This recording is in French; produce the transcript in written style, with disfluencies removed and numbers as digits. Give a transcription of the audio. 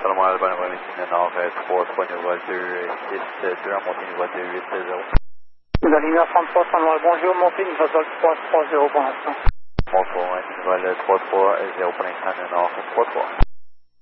Salomon Alban, Valentine Nord, 3 niveau 2, 6, 2 en montée niveau 2, 8, 0. Galina 33, Salomon, bonjour, montée niveau 3, 3, 0 pour l'instant. Bonjour, niveau 3, 3, 0 pour l'instant, Nord, 3, 3.